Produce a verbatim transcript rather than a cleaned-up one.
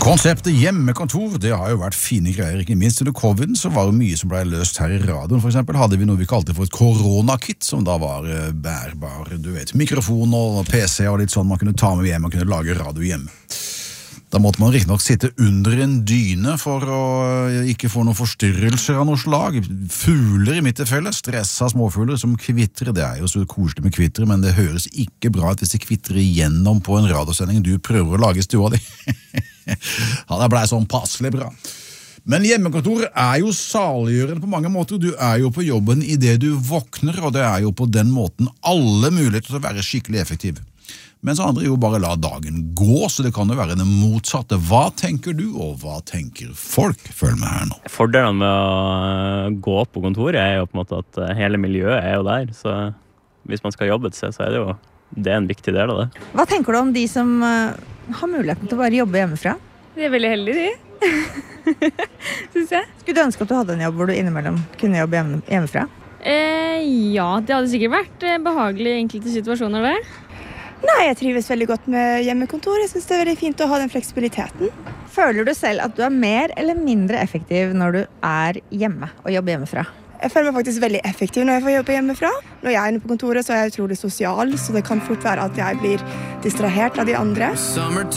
Konseptet hjemmekontor, det har jo vært fine greier, ikke minst under covid, så var det mye som ble løst her i radioen. For eksempel hadde vi noe vi kalte for et koronakit, som da var eh, bærbar, du vet, mikrofon og P C og litt sånn man kunne ta med hjem og kunne lage radio hjemme. Da måtte man riktig nok sitte under en dyne for å ikke få noen forstyrrelser av noe slag. Fugler i mitt tilfelle, stressa småfugler som kvitrer, det er jo så koselig med kvitre, men det høres ikke bra ut hvis det kvitrer igjennom på en radiosending du prøver å lage i stua di. Ja, det ble sånn passelig bra. Men hjemmekontor er jo saliggjørende på mange måter. Du er jo på jobben i det du våkner, og det er jo på den måten alle muligheter til å være skikkelig effektiv. Mens andre jo bare la dagen gå, så det kan jo være det motsatte. Hva tenker du, og hva tenker folk? Følg med her nå. Fordelen med å gå på kontoret er jo på en måte at hele miljøet er jo der, så hvis man skal jobbe et sted, så er det jo det er en viktig del av det. Hva tenker du om de som uh, har muligheten til å bare jobbe hjemmefra? De er veldig heldige, de. Synes jeg. Skulle du ønske at du hadde en jobb hvor du innimellom kunne jobbe hjemme, hjemmefra? Eh, ja, det hadde sikkert vært eh, behagelig i enkelte situasjoner det. Nei, jeg trives veldig godt med hjemmekontor. Jeg synes det er veldig fint å ha den fleksibiliteten. Føler du selv at du er mer eller mindre effektiv når du er hjemme og jobber hjemmefra? Jeg føler meg faktisk veldig effektiv når jeg får jobbe hjemmefra. Når jeg er inne på kontoret så er jeg utrolig sosial, så det kan fort være at jeg blir distrahert av de andre.